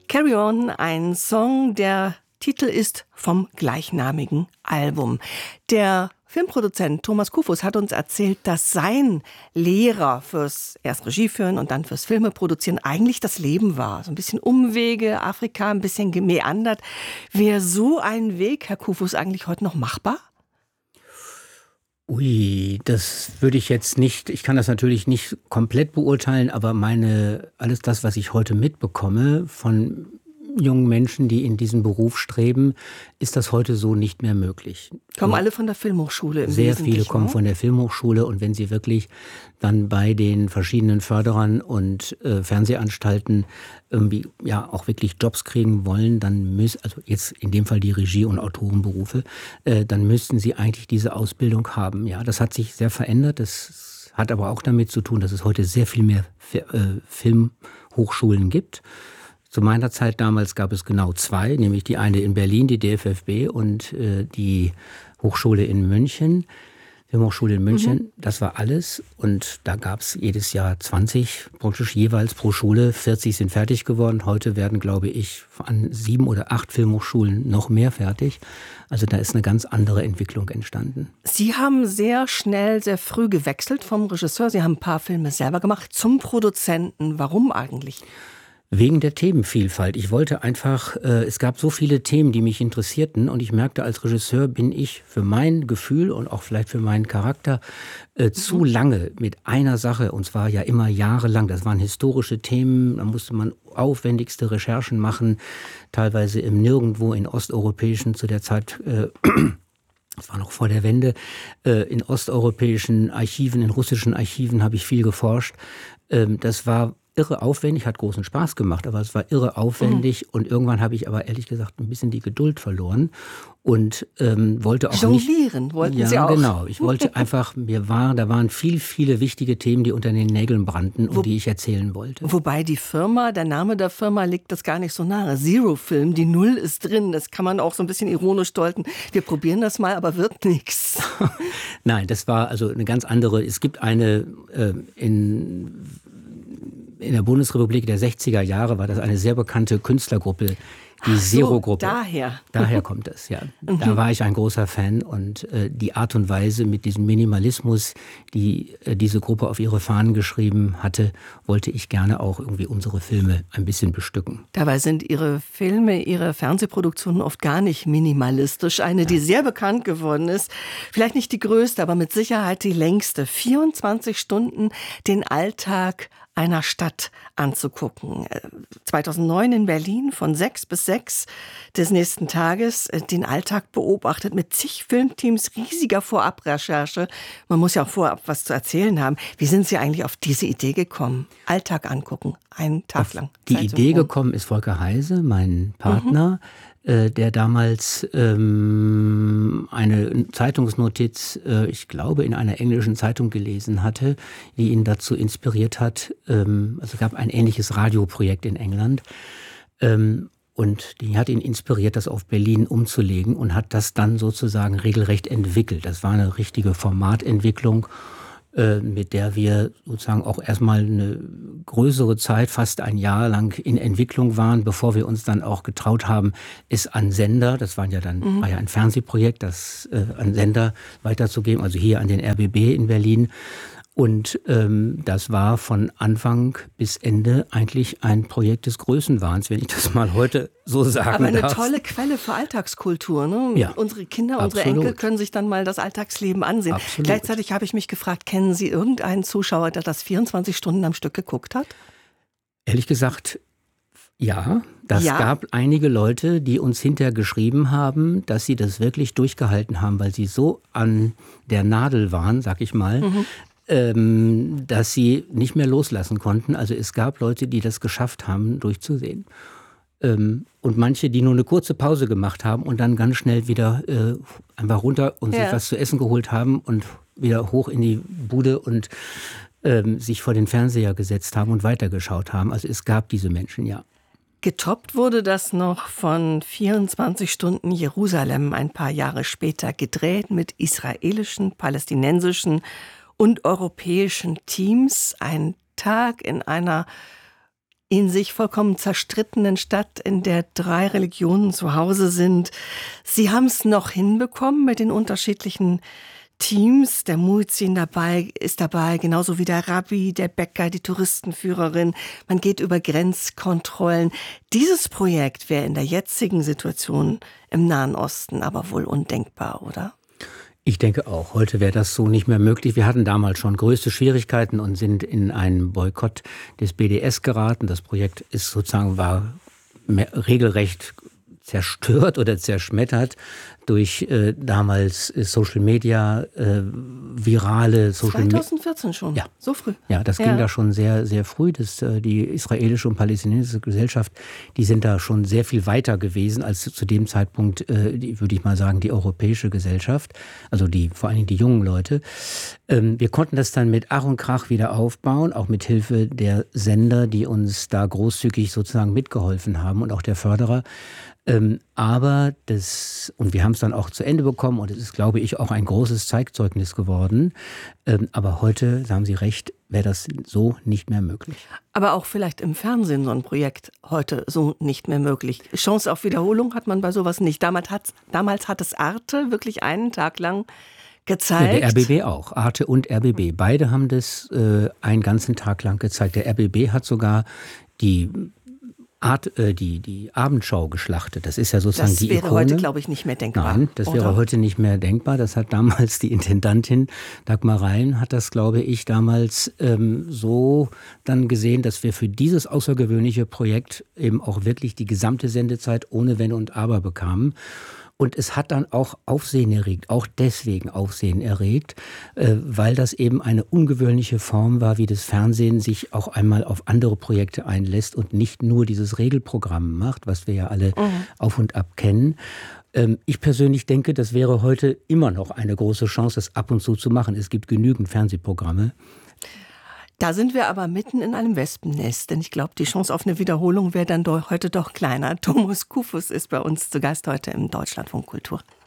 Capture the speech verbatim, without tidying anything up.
Carry On, ein Song, der Titel ist vom gleichnamigen Album. Der Filmproduzent Thomas Kufus hat uns erzählt, dass sein Lehrer fürs erst Regie führen und dann fürs Filme produzieren eigentlich das Leben war. So ein bisschen Umwege, Afrika, ein bisschen gemeandert. Wäre so ein Weg, Herr Kufus, eigentlich heute noch machbar? Ui, das würde ich jetzt nicht, ich kann das natürlich nicht komplett beurteilen, aber meine, alles das, was ich heute mitbekomme von jungen Menschen, die in diesen Beruf streben, ist das heute so nicht mehr möglich. Kommen alle von der Filmhochschule im Sehr viele kommen von der Filmhochschule, und wenn sie wirklich dann bei den verschiedenen Förderern und äh, Fernsehanstalten irgendwie ja auch wirklich Jobs kriegen wollen, dann müssen, also jetzt in dem Fall die Regie- und Autorenberufe, äh, dann müssten sie eigentlich diese Ausbildung haben. Ja, das hat sich sehr verändert. Das hat aber auch damit zu tun, dass es heute sehr viel mehr F- äh, Filmhochschulen gibt. Zu meiner Zeit damals gab es genau zwei, nämlich die eine in Berlin, die D F F B, und äh, die Hochschule in München, Filmhochschule in München. Mhm. Das war alles, und da gab es jedes Jahr zwanzig, praktisch jeweils pro Schule. vierzig sind fertig geworden. Heute werden, glaube ich, an sieben oder acht Filmhochschulen noch mehr fertig. Also da ist eine ganz andere Entwicklung entstanden. Sie haben sehr schnell, sehr früh gewechselt vom Regisseur. Sie haben ein paar Filme selber gemacht zum Produzenten. Warum eigentlich? Wegen der Themenvielfalt. Ich wollte einfach, äh, es gab so viele Themen, die mich interessierten, und ich merkte, als Regisseur bin ich für mein Gefühl und auch vielleicht für meinen Charakter äh, mhm. zu lange mit einer Sache, und zwar ja immer jahrelang. Das waren historische Themen, da musste man aufwendigste Recherchen machen, teilweise im Nirgendwo in osteuropäischen, zu der Zeit äh, das war noch vor der Wende, äh, in osteuropäischen Archiven, in russischen Archiven habe ich viel geforscht. Ähm, das war irre aufwendig, hat großen Spaß gemacht, aber es war irre aufwendig, mhm. und irgendwann habe ich aber ehrlich gesagt ein bisschen die Geduld verloren und ähm, wollte auch jonglieren nicht, wollten ja, Sie auch. Genau, ich wollte einfach, mir war, da waren viel, viele wichtige Themen, die unter den Nägeln brannten und Wo, die ich erzählen wollte. Wobei die Firma, der Name der Firma liegt das gar nicht so nahe. Zero Film, die Null ist drin, das kann man auch so ein bisschen ironisch deuten. Wir probieren das mal, aber wird nichts. Nein, das war also eine ganz andere, es gibt eine äh, in In der Bundesrepublik der sechziger Jahre war das eine sehr bekannte Künstlergruppe, die so, Zero-Gruppe. Daher. Daher kommt es, ja. Da war ich ein großer Fan, und äh, die Art und Weise mit diesem Minimalismus, die äh, diese Gruppe auf ihre Fahnen geschrieben hatte, wollte ich gerne auch irgendwie unsere Filme ein bisschen bestücken. Dabei sind Ihre Filme, Ihre Fernsehproduktionen oft gar nicht minimalistisch. Eine, die sehr bekannt geworden ist, vielleicht nicht die größte, aber mit Sicherheit die längste. vierundzwanzig Stunden den Alltag einer Stadt anzugucken. zweitausendneun in Berlin von sechs bis sechs des nächsten Tages den Alltag beobachtet mit zig Filmteams, riesiger Vorabrecherche. Man muss ja auch vorab was zu erzählen haben. Wie sind Sie eigentlich auf diese Idee gekommen? Alltag angucken, einen Tag auf lang. Die Idee gekommen ist Volker Heise, mein Partner, mhm. der damals ähm, eine Zeitungsnotiz, äh, ich glaube, in einer englischen Zeitung gelesen hatte, die ihn dazu inspiriert hat. Ähm, also es gab ein ähnliches Radioprojekt in England. Ähm, und die hat ihn inspiriert, das auf Berlin umzulegen, und hat das dann sozusagen regelrecht entwickelt. Das war eine richtige Formatentwicklung, mit der wir sozusagen auch erstmal eine größere Zeit, fast ein Jahr lang in Entwicklung waren, bevor wir uns dann auch getraut haben, es an Sender, das waren ja dann, mhm. war ja ein Fernsehprojekt, das äh, an Sender weiterzugeben, also hier an den R B B in Berlin. Und ähm, das war von Anfang bis Ende eigentlich ein Projekt des Größenwahns, wenn ich das mal heute so sagen darf. Aber eine darf. tolle Quelle für Alltagskultur. Ne? Ja, unsere Kinder, unsere absolut. Enkel können sich dann mal das Alltagsleben ansehen. Absolut. Gleichzeitig habe ich mich gefragt, kennen Sie irgendeinen Zuschauer, der das vierundzwanzig Stunden am Stück geguckt hat? Ehrlich gesagt, ja. Das ja. gab einige Leute, die uns hinterher geschrieben haben, dass sie das wirklich durchgehalten haben, weil sie so an der Nadel waren, sag ich mal, mhm. ähm, dass sie nicht mehr loslassen konnten. Also es gab Leute, die das geschafft haben, durchzusehen. Ähm, und manche, die nur eine kurze Pause gemacht haben und dann ganz schnell wieder äh, einfach runter und ja. sich was zu essen geholt haben und wieder hoch in die Bude und ähm, sich vor den Fernseher gesetzt haben und weitergeschaut haben. Also es gab diese Menschen, ja. Getoppt wurde das noch von vierundzwanzig Stunden Jerusalem ein paar Jahre später, gedreht mit israelischen, palästinensischen und europäischen Teams. Ein Tag in einer in sich vollkommen zerstrittenen Stadt, in der drei Religionen zu Hause sind. Sie haben es noch hinbekommen mit den unterschiedlichen Teams. Der Muezzin dabei ist dabei, genauso wie der Rabbi, der Bäcker, die Touristenführerin. Man geht über Grenzkontrollen. Dieses Projekt wäre in der jetzigen Situation im Nahen Osten aber wohl undenkbar, oder? Ich denke auch. Heute wäre das so nicht mehr möglich. Wir hatten damals schon größte Schwierigkeiten und sind in einen Boykott des B D S geraten. Das Projekt ist sozusagen, war regelrecht zerstört oder zerschmettert durch äh, damals äh, Social Media, äh, virale Social Media. zwanzig vierzehn schon? Ja. So früh? Ja, das ja. ging da schon sehr, sehr früh. Das, äh, die israelische und palästinensische Gesellschaft, die sind da schon sehr viel weiter gewesen als zu dem Zeitpunkt, äh, die, würde ich mal sagen, die europäische Gesellschaft, also die, vor allen Dingen die jungen Leute. Ähm, wir konnten das dann mit Ach und Krach wieder aufbauen, auch mit Hilfe der Sender, die uns da großzügig sozusagen mitgeholfen haben und auch der Förderer. Ähm, aber das, und wir haben es dann auch zu Ende bekommen und es ist, glaube ich, auch ein großes Zeitzeugnis geworden. Ähm, aber heute, da haben Sie recht, wäre das so nicht mehr möglich. Aber auch vielleicht im Fernsehen so ein Projekt heute so nicht mehr möglich. Chance auf Wiederholung hat man bei sowas nicht. Damals hat, damals hat es Arte wirklich einen Tag lang gezeigt. Ja, der R B B auch, Arte und R B B. Beide haben das äh, einen ganzen Tag lang gezeigt. Der R B B hat sogar die Art, äh, die, die Abendschau geschlachtet. Das ist ja sozusagen die Ikone. Das wäre heute, glaube ich, nicht mehr denkbar. Nein, das wäre oder? heute nicht mehr denkbar. Das hat damals die Intendantin Dagmar Rhein, hat das, glaube ich, damals ähm, so dann gesehen, dass wir für dieses außergewöhnliche Projekt eben auch wirklich die gesamte Sendezeit ohne Wenn und Aber bekamen. Und es hat dann auch Aufsehen erregt, auch deswegen Aufsehen erregt, äh, weil das eben eine ungewöhnliche Form war, wie das Fernsehen sich auch einmal auf andere Projekte einlässt und nicht nur dieses Regelprogramm macht, was wir ja alle mhm. auf und ab kennen. Ähm, ich persönlich denke, das wäre heute immer noch eine große Chance, das ab und zu zu machen. Es gibt genügend Fernsehprogramme. Da sind wir aber mitten in einem Wespennest, denn ich glaube, die Chance auf eine Wiederholung wäre dann doch heute doch kleiner. Thomas Kufus ist bei uns zu Gast heute im Deutschlandfunk Kultur.